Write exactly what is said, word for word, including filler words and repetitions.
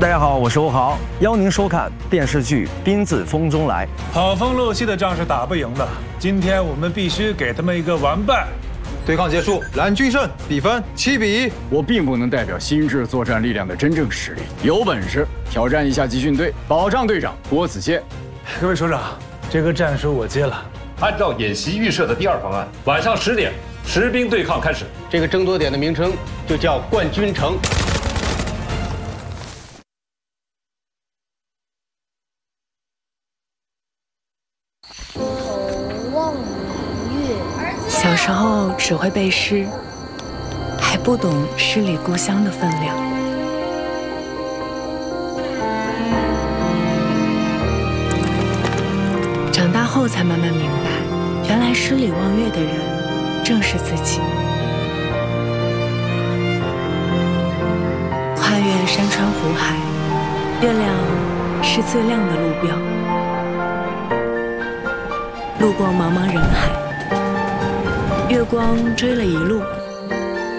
大家好，我是欧豪，邀您收看电视剧《兵自风中来》。 跑风漏气的仗是打不赢的，今天我们必须给他们一个完败。 对抗结束，蓝军胜，比分七比一。 我并不能代表新制作战力量的真正实力，有本事挑战一下集训队，保障队长郭子健。 各位首长，这个战书我接了。 按照演习预设的第二方案，晚上十点，实兵对抗开始。 这个争夺点的名称就叫冠军城。 小时候只会背诗，还不懂诗里故乡的分量。长大后才慢慢明白，原来诗里望月的人正是自己。跨越山川湖海，月亮是最亮的路标。路过茫茫人海，月光追了一路，